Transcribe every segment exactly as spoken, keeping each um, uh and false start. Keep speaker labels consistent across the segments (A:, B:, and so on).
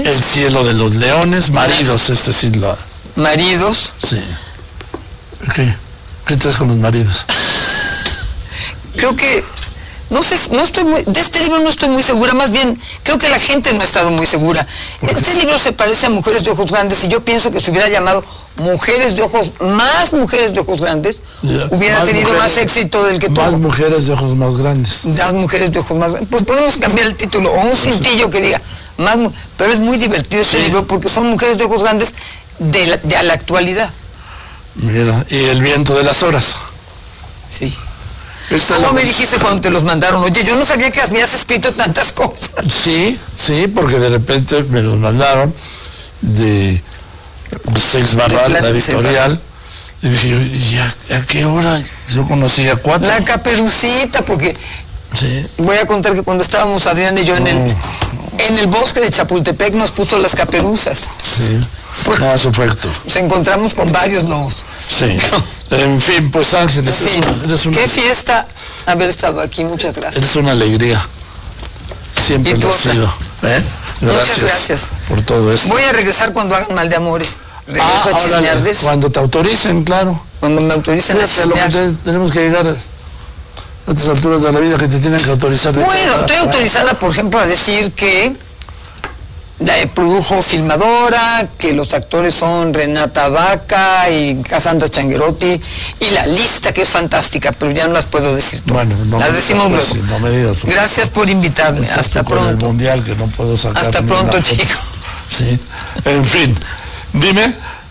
A: El cielo de los leones, maridos, este sí lo...
B: Maridos.
A: Sí. ¿Qué? ¿Qué traes con los maridos?
B: Creo que, no sé, no estoy muy, de este libro no estoy muy segura, más bien, creo que la gente no ha estado muy segura. Este libro se parece a Mujeres de Ojos Grandes, y yo pienso que se hubiera llamado Mujeres de Ojos, más Mujeres de Ojos Grandes, yeah, hubiera más tenido mujeres, más éxito del que tuvo.
A: Más Mujeres de Ojos Más Grandes.
B: Las Mujeres de Ojos Más Grandes. Pues podemos cambiar el título, o un cintillo que diga, más, pero es muy divertido este sí. libro, porque son Mujeres de Ojos Grandes de la, de a la actualidad.
A: Mira, y El viento de las horas.
B: Sí.
A: Esta
B: ¿Cómo
A: la...
B: me dijiste cuando te los mandaron? Oye, yo no sabía que habías escrito tantas cosas.
A: Sí, sí, porque de repente me los mandaron de Sex Barral, la editorial, y dije, ¿y a, a qué hora? Yo conocía cuatro.
B: La Caperucita, porque sí. voy a contar que cuando estábamos Adrián y yo en, no, el, en el bosque de Chapultepec nos puso las caperuzas.
A: Sí. Por, no, perfecto.
B: Nos encontramos con varios lobos.
A: Sí. En fin, pues Ángeles,
B: en fin,
A: eres una, eres una,
B: qué fiesta haber estado aquí, muchas gracias.
A: Eres una alegría. Siempre lo has sido. ¿Eh? Gracias
B: muchas gracias
A: por todo esto.
B: Voy a regresar cuando hagan Mal de Amores. Regreso
A: ah,
B: a chismear de eso.
A: Cuando te autoricen, claro.
B: Cuando me autoricen a chismear.
A: Te, tenemos que llegar a estas alturas de la vida que te tienen que autorizar. De
B: bueno, cada, estoy autorizada, por ejemplo, a decir que la produjo Filmadora, que los actores son Renata Vaca y Cassandra Changuerotti, y la lista que es fantástica, pero ya no las puedo decir todas.
A: Bueno, no
B: las decimos luego.
A: Sí, no me digas,
B: gracias por invitarme. Hasta pronto.
A: El mundial que no puedo sacar.
B: Hasta pronto, chico.
A: Sí. En fin, dime.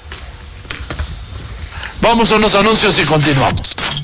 A: Vamos a unos anuncios y continuamos.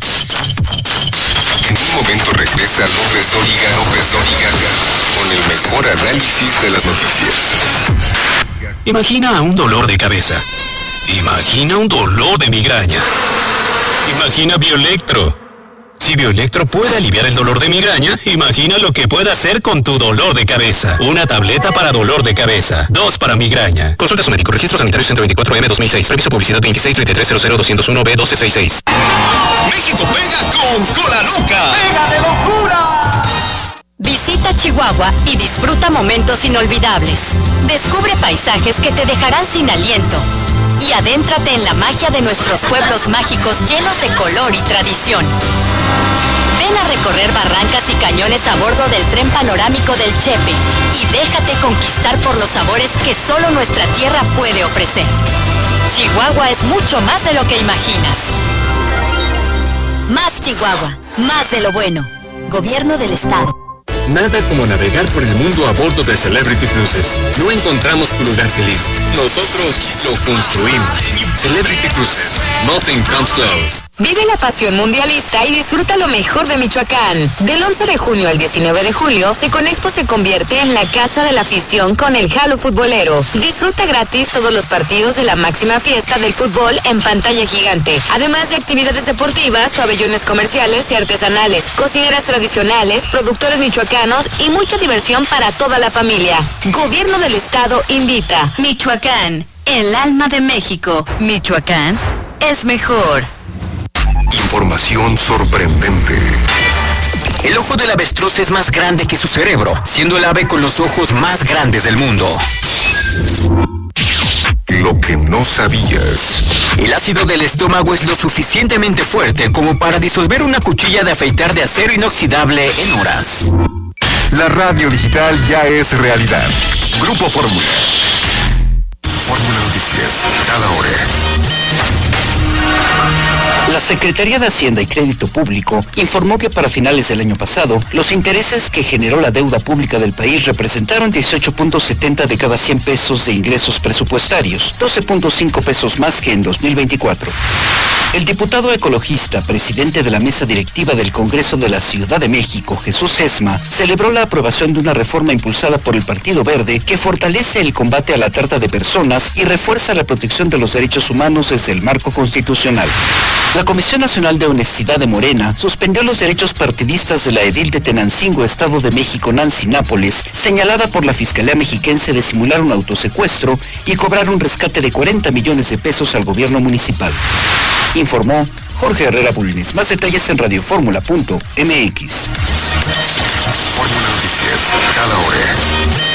C: En un momento regresa López Dóriga, López Dóriga, con el mejor análisis de las noticias.
D: Imagina un dolor de cabeza. Imagina un dolor de migraña. Imagina Bioelectro. Si Bioelectro puede aliviar el dolor de migraña, imagina lo que puede hacer con tu dolor de cabeza. Una tableta para dolor de cabeza. Dos para migraña. Consulta su médico. Registro sanitario ciento veinticuatro M dos mil seis. Reviso publicidad veintiséis treinta y tres cero cero doscientos uno B doce sesenta y seis.
E: México pega con Cola Loca. ¡Pega de locura!
F: Visita Chihuahua y disfruta momentos inolvidables. Descubre paisajes que te dejarán sin aliento. Y adéntrate en la magia de nuestros pueblos mágicos llenos de color y tradición. Ven a recorrer barrancas y cañones a bordo del tren panorámico del Chepe y déjate conquistar por los sabores que solo nuestra tierra puede ofrecer. Chihuahua es mucho más de lo que imaginas. Más Chihuahua, más de lo bueno. Gobierno del Estado.
G: Nada como navegar por el mundo a bordo de Celebrity Cruises. No encontramos tu lugar feliz. Nosotros lo construimos. Celebrity Cruises. Nothing comes close.
H: Vive la pasión mundialista y disfruta lo mejor de Michoacán. Del once de junio al diecinueve de julio, Seconexpo se convierte en la casa de la afición con el Jalo Futbolero. Disfruta gratis todos los partidos de la máxima fiesta del fútbol en pantalla gigante. Además de actividades deportivas, pabellones comerciales y artesanales, cocineras tradicionales, productores michoacanos y mucha diversión para toda la familia. Gobierno del Estado invita.
F: Michoacán, el alma de México. Michoacán es mejor.
C: Información sorprendente.
I: El ojo del avestruz es más grande que su cerebro, siendo el ave con los ojos más grandes del mundo.
C: Lo que no sabías.
I: El ácido del estómago es lo suficientemente fuerte como para disolver una cuchilla de afeitar de acero inoxidable en horas.
C: La radio digital ya es realidad. Grupo Fórmula. Fórmula Noticias, cada hora.
J: La Secretaría de Hacienda y Crédito Público informó que para finales del año pasado, los intereses que generó la deuda pública del país representaron dieciocho punto setenta de cada cien pesos de ingresos presupuestarios, doce punto cinco pesos más que en dos mil veinticuatro. El diputado ecologista, presidente de la mesa directiva del Congreso de la Ciudad de México, Jesús Esma, celebró la aprobación de una reforma impulsada por el Partido Verde que fortalece el combate a la trata de personas y refuerza la protección de los derechos humanos desde el marco constitucional. La Comisión Nacional de Honestidad de Morena suspendió los derechos partidistas de la edil de Tenancingo, Estado de México, Nancy Nápoles, señalada por la Fiscalía Mexiquense de simular un autosecuestro y cobrar un rescate de cuarenta millones de pesos al gobierno municipal. Informó Jorge Herrera Bulnes. Más detalles en radioformula punto m x.
C: Fórmula Noticias, cada hora.